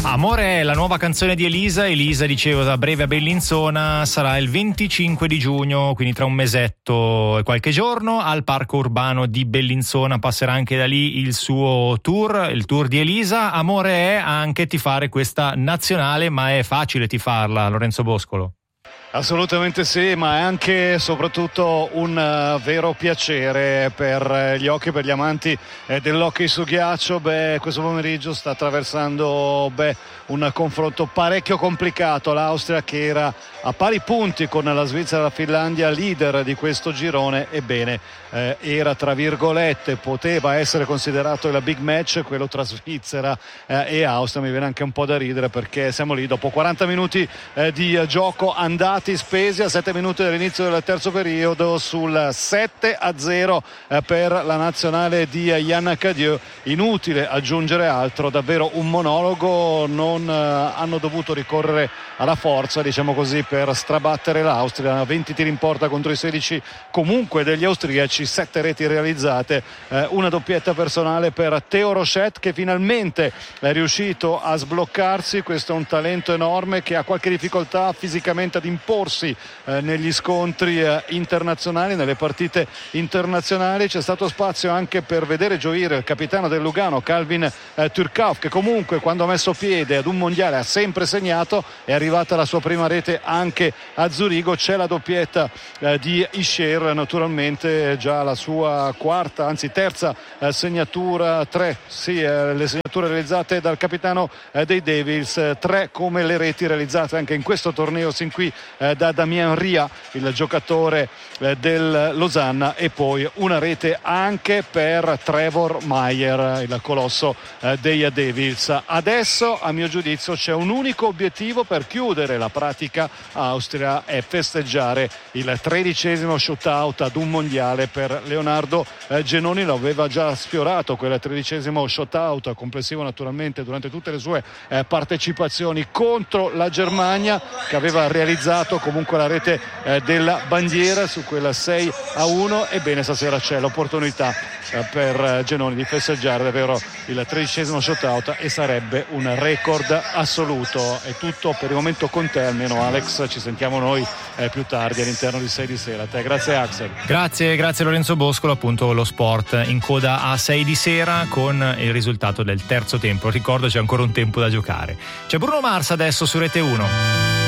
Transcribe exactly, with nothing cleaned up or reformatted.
Amore è la nuova canzone di Elisa. Elisa, dicevo, da breve a Bellinzona sarà il venticinque di giugno, quindi tra un mesetto e qualche giorno, al Parco Urbano di Bellinzona. Passerà anche da lì il suo tour, il tour di Elisa. Amore è anche tifare questa nazionale, ma è facile tifarla, Lorenzo Boscolo? Assolutamente sì, ma è anche e soprattutto un uh, vero piacere per uh, gli occhi, per gli amanti eh, dell'hockey su ghiaccio. Beh, questo pomeriggio sta attraversando beh, un confronto parecchio complicato. L'Austria, che era a pari punti con la Svizzera e la Finlandia, leader di questo girone, ebbene eh, era tra virgolette, poteva essere considerato il big match, quello tra Svizzera eh, e Austria. Mi viene anche un po' da ridere, perché siamo lì dopo quaranta minuti eh, di eh, gioco andati spesi, a sette minuti dall'inizio del terzo periodo, sul sette a zero eh, per la nazionale di Yann Cadieux. Inutile aggiungere altro, davvero un monologo. Non eh, hanno dovuto ricorrere alla forza, diciamo così, per strabattere l'Austria. venti tiri in porta contro i sedici comunque degli austriaci, sette reti realizzate, eh, una doppietta personale per Theo Rochette, che finalmente è riuscito a sbloccarsi. Questo è un talento enorme che ha qualche difficoltà fisicamente ad imporsi eh, negli scontri eh, internazionali, nelle partite internazionali. C'è stato spazio anche per vedere gioire il capitano del Lugano, Calvin eh, Turkov, che comunque quando ha messo piede ad un mondiale ha sempre segnato. È arrivata la sua prima rete anche a Zurigo. C'è la doppietta eh, di Isher, naturalmente già la sua quarta, anzi terza eh, segnatura, tre sì, eh, le segnature realizzate dal capitano eh, dei Devils, eh, tre come le reti realizzate anche in questo torneo sin qui eh, da Damien Ria, il giocatore eh, del Losanna, e poi una rete anche per Trevor Mayer, il colosso eh, dei Devils. Adesso, a mio giudizio, c'è un unico obiettivo per chiudere la pratica Austria, è festeggiare il tredicesimo shootout ad un mondiale per Leonardo eh, Genoni. Lo aveva già sfiorato quel tredicesimo shootout complessivo, naturalmente, durante tutte le sue eh, partecipazioni contro la Germania, che aveva realizzato comunque la rete eh, della bandiera su quella sei a uno. Ebbene, stasera c'è l'opportunità eh, per Genoni di festeggiare davvero il tredicesimo shootout, e sarebbe un record assoluto. È tutto per il momento con te, almeno Alex. Ci sentiamo noi eh, più tardi all'interno di sei di sera. A te, grazie Axel. Grazie, grazie Lorenzo Boscolo. Appunto, lo sport in coda a sei di sera con il risultato del terzo tempo. Ricordo, c'è ancora un tempo da giocare. C'è Bruno Mars adesso su Rete uno.